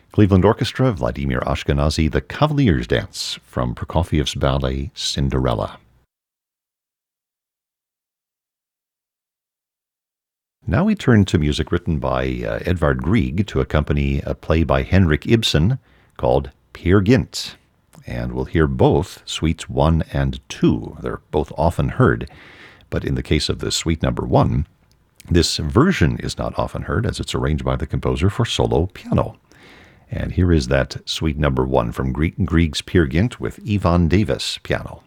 Cleveland Orchestra, Vladimir Ashkenazy, The Cavalier's Dance from Prokofiev's ballet Cinderella. Now we turn to music written by Edvard Grieg to accompany a play by Henrik Ibsen called Peer Gynt. And we'll hear both Suites 1 and 2. They're both often heard, but in the case of the Suite number 1, this version is not often heard as it's arranged by the composer for solo piano. And here is that Suite number 1 from Grieg's Peer Gynt with Ivan Davis piano.